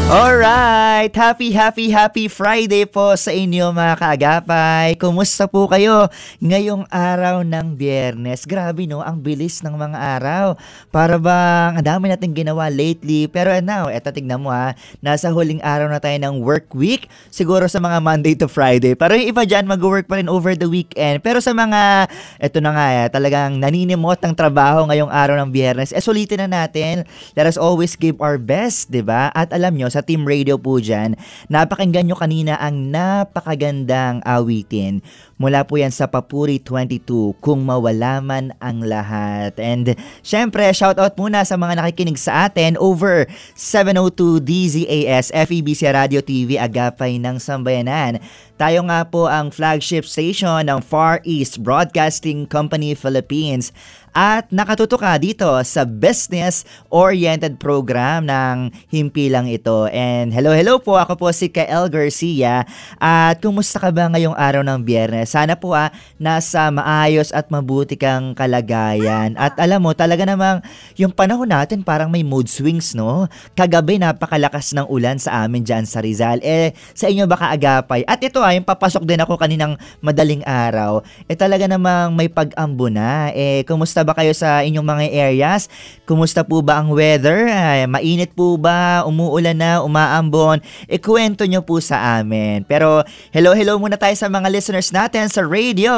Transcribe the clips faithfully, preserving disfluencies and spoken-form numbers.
Alright! Happy, happy, happy Friday po sa inyo mga kaagapay. Kumusta po kayo ngayong araw ng Biyernes? Grabe no, ang bilis ng mga araw. Para bang ang dami natin ginawa lately. Pero now, eto tignan mo ha, nasa huling araw na tayo ng work week. Siguro sa mga Monday to Friday. Pero yung iba dyan, mag-work pa rin over the weekend. Pero sa mga, eto na nga, eh, talagang naninimot ng trabaho ngayong araw ng Biyernes, eh sulitin na natin. Let us always give our best, di ba? At alam nyo, sa Team Radio po dyan, napakinggan nyo kanina ang napakagandang awitin. Mula po yan sa Papuri twenty-two, Kung Mawala Man Ang Lahat. And syempre, shoutout muna sa mga nakikinig sa atin over seven oh two D Z A S F E B C Radio T V, Agapay ng Sambayanan. Tayo nga po ang flagship station ng Far East Broadcasting Company Philippines. At nakatutok ka dito sa business-oriented program ng himpilang ito. And hello, hello po. Ako po si Kael Garcia. At kumusta ka ba ngayong araw ng Biyernes? Sana po ah, nasa maayos at mabuti kang kalagayan. At alam mo, talaga namang yung panahon natin parang may mood swings, no? Kagabi napakalakas ng ulan sa amin dyan sa Rizal. Eh, sa inyo baka agapay. At ito ah, yung papasok din ako kaninang madaling araw. Eh, talaga namang may pag-ambo na. Eh, kumusta ba kayo sa inyong mga areas? Kumusta po ba ang weather? Ay, mainit po ba? Umuulan na? Umaambon? Ikwento nyo po sa amin. Pero hello, hello muna tayo sa mga listeners natin sa radio.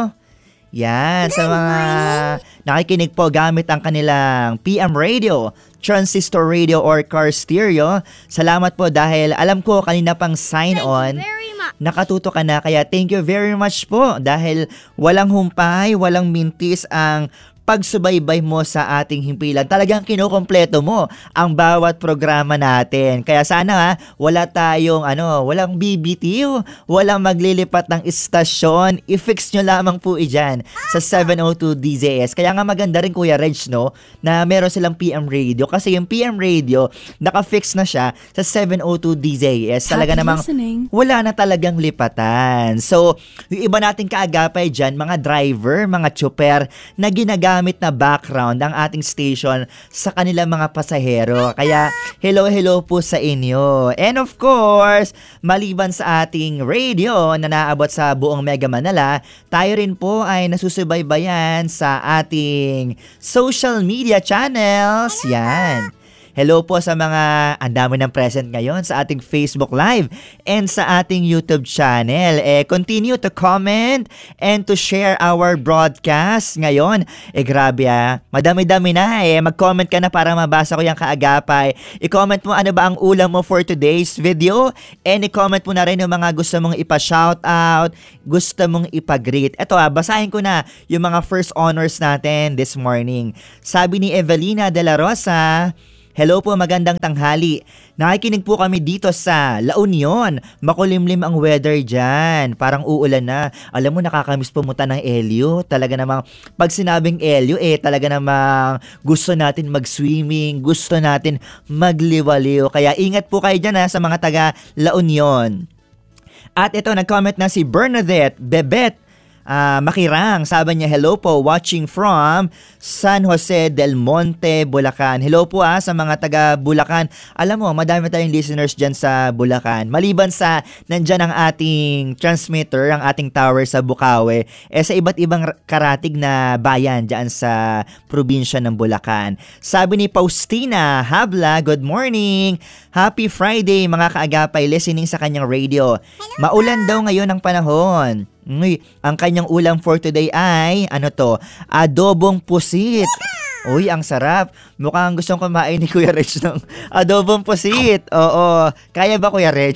Yan, sa mga nakikinig po gamit ang kanilang P M radio, transistor radio or car stereo. Salamat po dahil alam ko kanina pang sign on. Nakatuto ka na, kaya thank you very much po dahil walang humpay, walang mintis ang pagsubaybay mo sa ating himpilan. Talagang kinukompleto mo ang bawat programa natin. Kaya sana ha, wala tayong ano, walang B B T, walang maglilipat ng istasyon. I-fix nyo lamang po iyan sa seven oh two D Z S. Kaya nga maganda rin Kuya Reg, no, na meron silang P M radio. Kasi yung P M radio, naka-fix na siya sa seven oh two D Z S. Talaga namang wala na talagang lipatan. So, yung iba nating kaagapay dyan, mga driver, mga tsuper, na ginagamit gamit na background ang ating station sa kanilang mga pasahero. Kaya hello hello po sa inyo. And of course, maliban sa ating radio na naabot sa buong Mega Manila, tayo rin po ay nasusubaybayan sa ating social media channels. Yan. Hello po sa mga ang dami ng present ngayon sa ating Facebook Live and sa ating YouTube channel. Eh, continue to comment and to share our broadcast ngayon. Eh, grabe ah. Madami-dami na eh. Mag-comment ka na para mabasa ko yung kaagapay. I-comment mo ano ba ang ulam mo for today's video. And i-comment mo na rin yung mga gusto mong ipa-shoutout, gusto mong ipa-greet. Eto ah, basahin ko na yung mga first honors natin this morning. Sabi ni Evelina De La Rosa, hello po, magandang tanghali. Nakikinig po kami dito sa La Union. Makulimlim ang weather dyan. Parang uulan na. Alam mo, nakakamiss pumunta ng Elio. Talaga namang, pag sinabing Elio, eh, talaga namang gusto natin mag-swimming, gusto natin magliwaliw. Kaya ingat po kayo dyan ha, sa mga taga La Union. At ito, nag-comment na si Bernadette Bebet Uh, Makirang. Sabi niya, hello po, watching from San Jose del Monte, Bulacan. Hello po ah, sa mga taga Bulacan. Alam mo, madami tayong listeners dyan sa Bulacan. Maliban sa nandyan ang ating transmitter, ang ating tower sa Bukawe, eh sa iba't ibang karatig na bayan dyan sa probinsya ng Bulacan. Sabi ni Faustina Habla, good morning. Happy Friday mga kaagapay, listening sa kanyang radio. Maulan daw ngayon ang panahon. Uy, ang kanyang ulam for today ay, ano to, adobong pusit. Uy, ang sarap. Mukhang gustong kumain ni Kuya Reg ng adobong pusit. Oo, kaya ba Kuya Reg?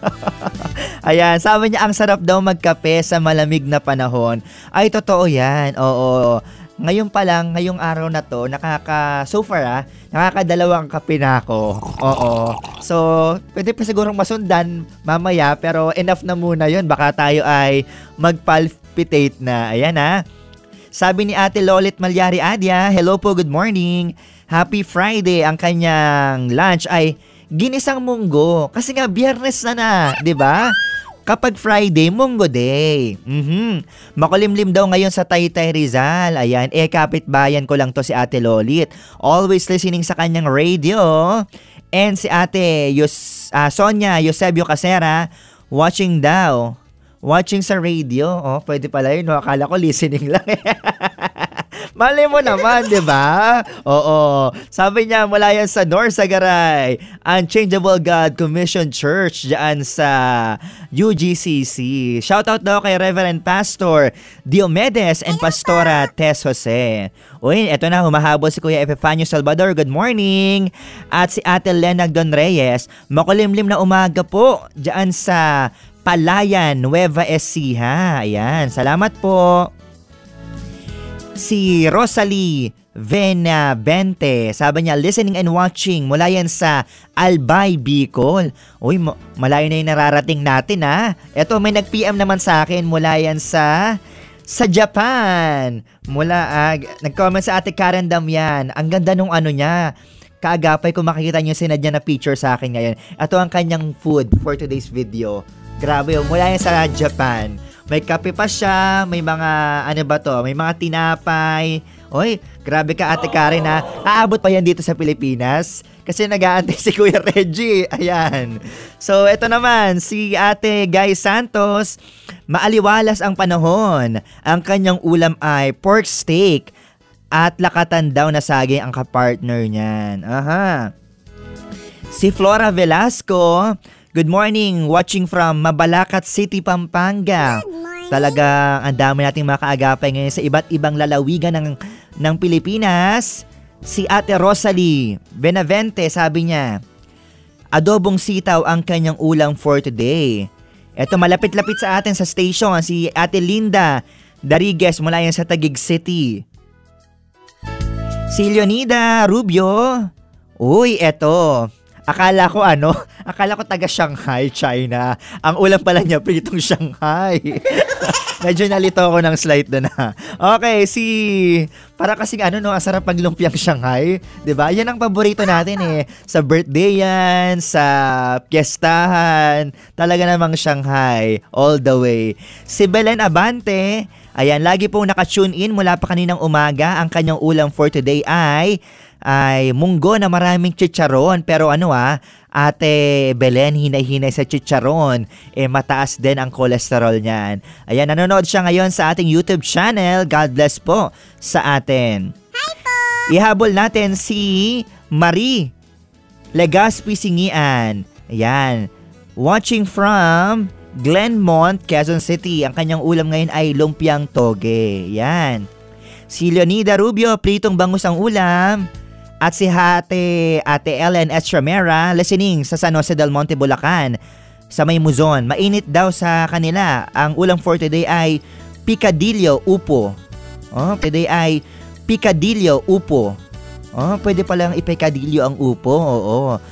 Ayan, sabi niya ang sarap daw magkape sa malamig na panahon. Ay, totoo yan. Oo, ngayon pa lang, ngayong araw na to, nakaka, so far ah, nakakadalawang kape na ako. Oo. So, pwede pa sigurong masundan mamaya, pero enough na muna yun. Baka tayo ay magpalpitate na. Ayan ah. Sabi ni Ate Lolit Malyari Adia, hello po, good morning. Happy Friday. Ang kanyang lunch ay ginisang munggo. Kasi nga, biyernes na na, di ba? Kapag Friday, Munggo Day. Mm-hmm. Makulimlim daw ngayon sa Taytay Rizal. Ayan, eh kapitbayan ko lang to si Ate Lolit. Always listening sa kanyang radio. And si ate Yus, ah, Sonia Eusebio Casera, watching daw. Watching sa radio. Oh, pwede pala yun. No? Akala ko listening lang. Malay mo naman, di ba? Oo. Sabi niya, mula yan sa North Sagaray, Unchangeable God Commission Church, dyan sa U G C C. Shoutout daw kay Reverend Pastor Diomedes and Pastora Tess Jose. Uy, eto na, humahabol si Kuya Epifanio Salvador. Good morning. At si Ate Lena Don Reyes, makulimlim na umaga po, dyan sa Palayan, Nueva Ecija. Ayan, salamat po. Si Rosalie Venabente, sabi niya, listening and watching mula yan sa Albay, Bicol. Uy, malayo na yung nararating natin ha. Eto, may nag-P M naman sa akin mula yan sa sa Japan. Mula, uh, nag-comment sa Ate Karen Damian. Ang ganda nung ano niya. Kaagapay, kung makikita niyo sinad niya na picture sa akin ngayon. Ito ang kanyang food for today's video. Grabe yun, mula yan sa Japan. May kape pa siya, may mga, ano ba to, may mga tinapay. Oy, grabe ka Ate Karen ha. Aabot pa yan dito sa Pilipinas. Kasi nag-aantay si Kuya Reggie. Ayan. So, ito naman, si Ate Guy Santos. Maaliwalas ang panahon. Ang kanyang ulam ay pork steak at lakatan daw na saging ang kapartner niyan. Aha. Si Flora Velasco, good morning, watching from Mabalacat City, Pampanga. Talaga ang dami nating mga kaagapay ngayon sa iba't ibang lalawigan ng, ng Pilipinas. Si Ate Rosalie Benavente, sabi niya, adobong sitaw ang kanyang ulam for today. Eto, malapit-lapit sa atin sa station, si Ate Linda Darigues mula yan sa Taguig City. Si Leonida Rubio, uy, eto, akala ko ano, akala ko taga Shanghai, China. Ang ulam pala niya, pritong Shanghai. Medyo nalito ako ng slight doon ha. Okay, si, para kasing ano no, ang sarap pag lumpiang Shanghai. Diba? Yan ang paborito natin eh. Sa birthday yan, sa piyestahan, talaga namang Shanghai, all the way. Si Belen Abante, ayan, lagi pong naka-tune in mula pa kaninang umaga. Ang kanyang ulam for today ay ay munggo na maraming chicharon. Pero ano ah, Ate Belen, hinay-hinay sa chicharon. Eh, mataas din ang cholesterol niyan. Ayan, nanonood siya ngayon sa ating YouTube channel. God bless po sa atin. Hi po! Ihabol natin si Marie Legaspi Singian. Ayan, watching from Glenmont, Quezon City. Ang kanyang ulam ngayon ay lumpiang toge. Yan. Si Leonida Rubio, pritong bangus ang ulam. At si Ate, Ate Ellen Estramera, listening sa San Jose del Monte, Bulacan, sa May Muzon. Mainit daw sa kanila. Ang ulam for today ay picadillo upo. Oh, today ay picadillo upo. Oh, pwede palang ipicadillo ang upo. Oo.